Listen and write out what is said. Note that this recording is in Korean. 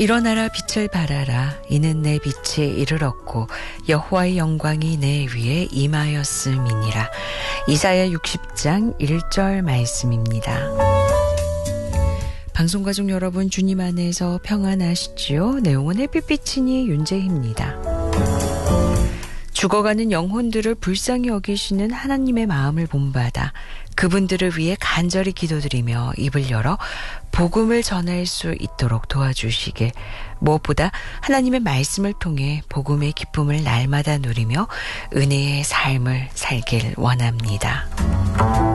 일어나라 빛을 발하라. 이는 내 빛이 이를 얻고 여호와의 영광이 내 위에 임하였음이니라. 이사야 60장 1절 말씀입니다. 방송가족 여러분, 주님 안에서 평안하시지요? 내용은 햇빛비치니 윤재희입니다. 죽어가는 영혼들을 불쌍히 여기시는 하나님의 마음을 본받아 그분들을 위해 간절히 기도드리며 입을 열어 복음을 전할 수 있도록 도와주시길, 무엇보다 하나님의 말씀을 통해 복음의 기쁨을 날마다 누리며 은혜의 삶을 살길 원합니다.